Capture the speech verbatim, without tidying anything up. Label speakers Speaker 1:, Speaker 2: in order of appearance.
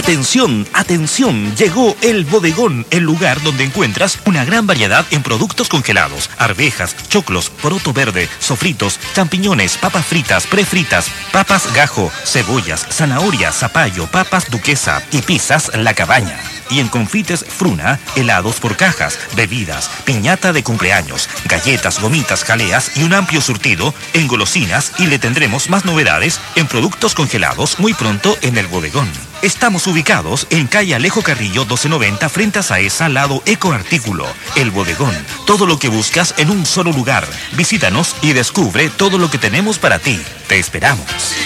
Speaker 1: Atención, atención, llegó el bodegón, el lugar donde encuentras una gran variedad en productos congelados, arvejas, choclos, poroto verde, sofritos, champiñones, papas fritas, prefritas, papas gajo, cebollas, zanahoria, zapallo, papas duquesa y pizzas La Cabaña. Y en Confites Fruna, helados por cajas, bebidas, piñata de cumpleaños, galletas, gomitas, jaleas y un amplio surtido en golosinas, y le tendremos más novedades en productos congelados muy pronto en el bodegón. Estamos ubicados en calle Alejo Carrillo doce noventa frente a Saesa, lado Ecoartículo. El bodegón, todo lo que buscas en un solo lugar. Visítanos y descubre todo lo que tenemos para ti. Te esperamos.